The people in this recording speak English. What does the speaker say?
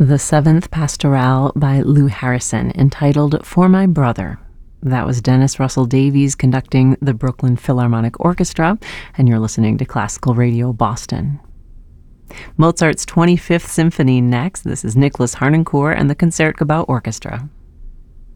The Seventh Pastoral by Lou Harrison, entitled For My Brother. That was Dennis Russell Davies conducting the Brooklyn Philharmonic Orchestra, and you're listening to Classical Radio Boston. Mozart's 25th Symphony next. This is Nicholas Harnoncourt and the Concertgebouw Orchestra.